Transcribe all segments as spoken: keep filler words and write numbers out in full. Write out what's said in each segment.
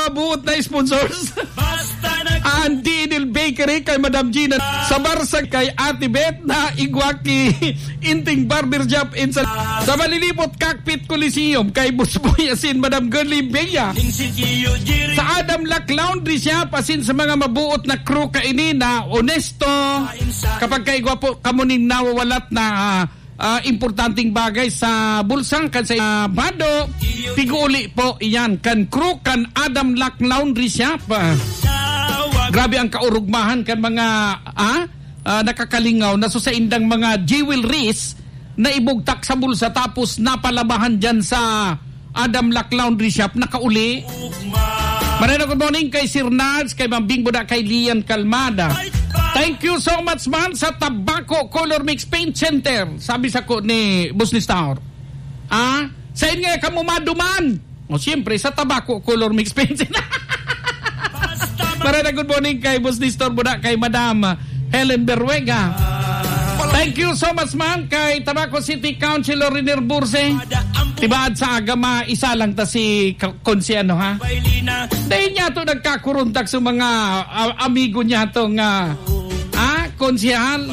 mga buot na sponsors. Andy Inil Bakery kay Madam Gina, sa Barsa kay Ate Beth na Igwaki Inting Barber Shop in sa, sa Malilipot Cockpit Coliseum kay Busboy asin Madam Girlie Bella, sa Adam Lack Laundry Shop asin sa mga mabuot na crew kaini na honesto kapag kay gwapo kamuning nawawalat na uh, uh, importanteng bagay sa bulsang kan sa uh, bado tiguli po iyan kan crew kan Adam Lack Laundry Shop. uh, Grabe ang kaurugmahan kan mga ah, ah, nakakalingaw na so sa indang mga jewelries na ibugtak sa bulsa tapos napalabahan dyan sa Adam Lack Laundry Shop nakauli. Marino, good morning kay Sir Nads, kay Mambing Buda, kay Lian Calmada. Thank you so much man sa Tabaco Color Mix Paint Center. Sabi sa ko ni Busnis Tower. Ah, sa inyo kamo maduman. O siyempre sa Tabaco Color Mix Paint Center. Marina, good morning kay Boss Nestor Buda, kay Madam Helen Berwega. Thank you so much man kay Tabaco City Councilor Riner Burse. Tibaad sa agama, isa lang ta si Konsi ano ha. Dahil niya to nagkakuruntak sa mga uh, amigo niya to nga ah, konsihal.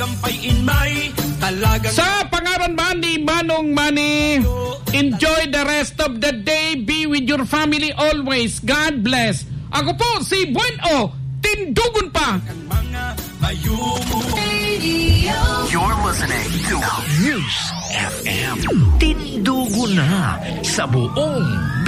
Sa pangaran man ni Manong Mani, enjoy the rest of the day. Be with your family always. God bless. Ako po si Bueno Tindugon pa. You're listening to News F M. Tindugon na sa buong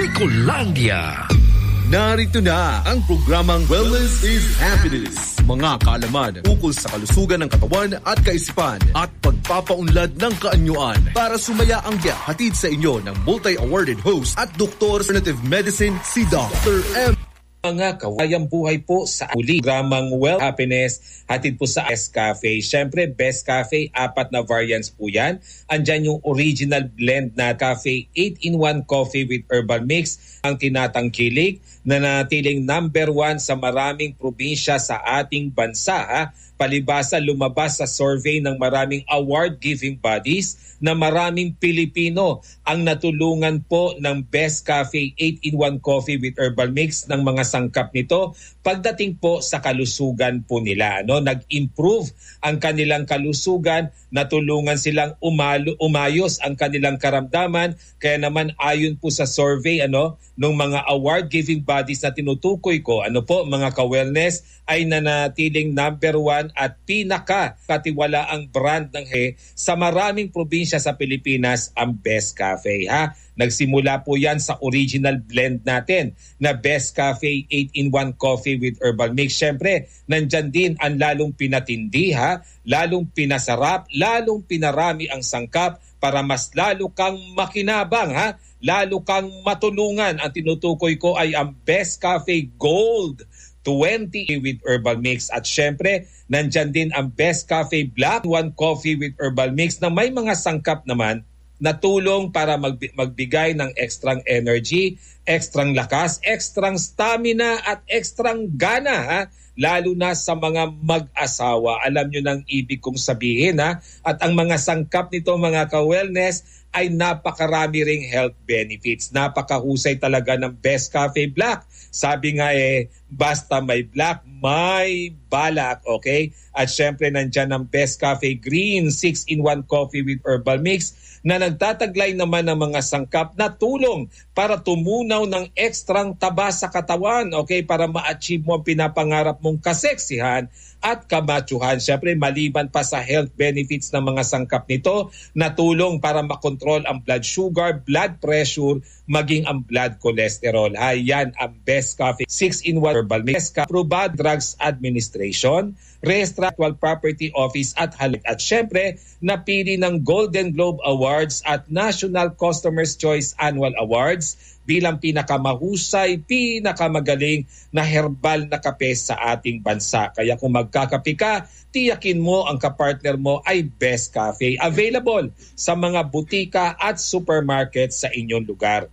Bicolandia. Narito na ang programang Wellness is Happiness. Mga kaalaman ukol sa kalusugan ng katawan at kaisipan at pagpapaunlad ng kaanyuan para sumaya ang biyak. Hatid sa inyo ng multi-awarded host at Doktor Alternative Medicine si Doctor M. Mga kawayang buhay po sa uli programang Well Happiness hatid po sa Best Cafe. Siyempre, Best Cafe, apat na variants po yan. Andyan yung original blend na cafe, eight in one coffee with herbal mix ang tinatangkilik na natiling number one sa maraming probinsya sa ating bansa. Ha? Palibasa, lumabas sa survey ng maraming award-giving bodies na maraming Pilipino ang natulungan po ng Best Cafe eight in one coffee with herbal mix ng mga sangkap nito pagdating po sa kalusugan po nila. No? Nag-improve ang kanilang kalusugan, natulungan silang umalo, umayos ang kanilang karamdaman. Kaya naman ayon po sa survey ano, ng mga award-giving bodies na tinutukoy ko, ano po mga ka-wellness, ay nanatiling number one at pinaka-katiwalaang brand ng he sa maraming probinsya sa Pilipinas ang Best Cafe. Ha? Nagsimula po yan sa original blend natin na Best Cafe eight in one coffee with herbal mix. Siyempre, nandyan din ang lalong pinatindi, ha? Lalong pinasarap, lalong pinarami ang sangkap para mas lalo kang makinabang, ha? Lalo kang matulungan. Ang tinutukoy ko ay ang Best Cafe Gold twenty with herbal mix. At syempre, nandyan din ang Best Cafe Black one coffee with herbal mix na may mga sangkap naman na tulong para mag- magbigay ng extrang energy, extrang lakas, extrang stamina at extrang gana, ha? Lalo na sa mga mag-asawa. Alam nyo nang ibig kong sabihin, ha? At ang mga sangkap nito, mga ka-wellness, ay napakarami ring health benefits. Napakahusay talaga ng Best Cafe Black. Sabi nga eh, basta may black, may balak, okay? At syempre nandyan ang Best Cafe Green six in one coffee with herbal mix na nagtataglay naman ng mga sangkap na tulong para tumunaw ng ekstrang taba sa katawan, okay? Para ma-achieve mo ang pinapangarap mong kaseksihan at kamatyuhan. Siyempre, maliban pa sa health benefits ng mga sangkap nito na tulong para makontrol ang blood sugar, blood pressure, maging ang blood cholesterol. Yan ang Best Cafe six in one herbal mix. Proba Drugs Administration, Registratual Property Office at Halik. At syempre, napili ng Golden Globe Awards at National Customer's Choice Annual Awards bilang pinakamahusay, pinakamagaling na herbal na kape sa ating bansa. Kaya kung magkakape ka, tiyakin mo ang kapartner mo ay Best Cafe. Available sa mga butika at supermarket sa inyong lugar.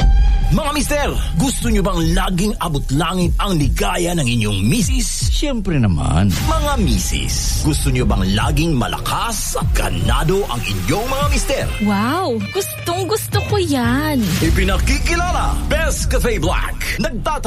Mga mister, gusto nyo bang laging abot langit ang ligaya ng inyong misis? Siyempre naman. Mga misis, gusto nyo bang laging malakas at ganado ang inyong mga mister? Wow, gustong gusto ko yan. Ipinakikilala, Best Cafe Black. Nagtatagal